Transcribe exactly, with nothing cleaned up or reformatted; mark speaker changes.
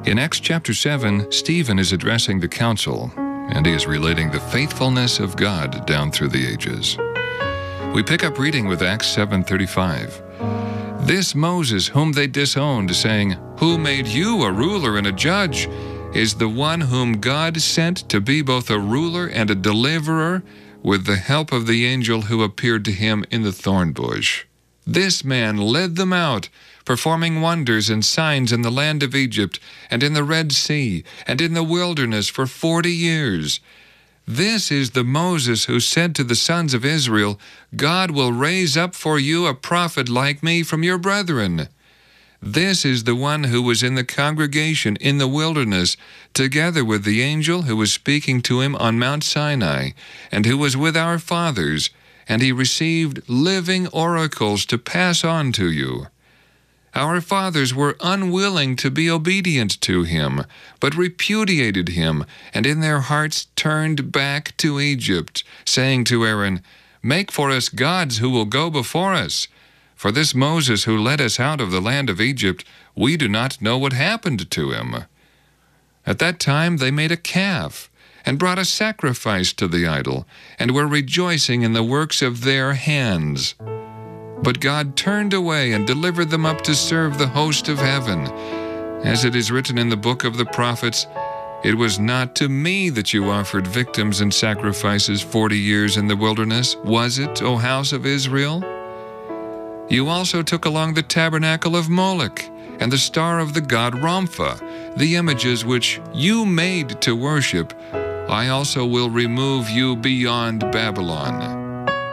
Speaker 1: In Acts chapter seven, Stephen is addressing the council, and he is relating the faithfulness of God down through the ages. We pick up reading with Acts seven thirty-five. This Moses whom they disowned, saying, Who made you a ruler and a judge, is the one whom God sent to be both a ruler and a deliverer, with the help of the angel who appeared to him in the thorn bush. This man led them out, performing wonders and signs in the land of Egypt, and in the Red Sea, and in the wilderness for forty years. This is the Moses who said to the sons of Israel, God will raise up for you a prophet like me from your brethren. This is the one who was in the congregation in the wilderness, together with the angel who was speaking to him on Mount Sinai, and who was with our fathers, and he received living oracles to pass on to you. Our fathers were unwilling to be obedient to him, but repudiated him, and in their hearts turned back to Egypt, saying to Aaron, Make for us gods who will go before us. For this Moses who led us out of the land of Egypt, we do not know what happened to him. At that time they made a calf, and brought a sacrifice to the idol, and were rejoicing in the works of their hands. But God turned away and delivered them up to serve the host of heaven. As it is written in the book of the prophets, It was not to me that you offered victims and sacrifices forty years in the wilderness, was it, O house of Israel? You also took along the tabernacle of Moloch, and the star of the god Rompha, the images which you made to worship. I also will remove you beyond Babylon.